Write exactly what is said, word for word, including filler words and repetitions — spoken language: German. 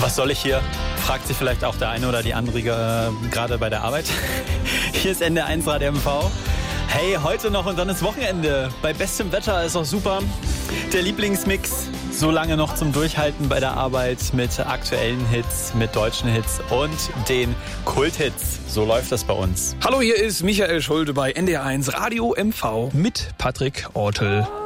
Was soll ich hier? Fragt sich vielleicht auch der eine oder die andere äh, gerade bei der Arbeit. Hier ist N D R eins Radio M V. Hey, heute noch und dann ist Wochenende. Bei bestem Wetter ist auch super. Der Lieblingsmix, so lange noch zum Durchhalten bei der Arbeit mit aktuellen Hits, mit deutschen Hits und den Kulthits. So läuft das bei uns. Hallo, hier ist Michael Schulte bei N D R eins Radio M V mit Patrick Ortel.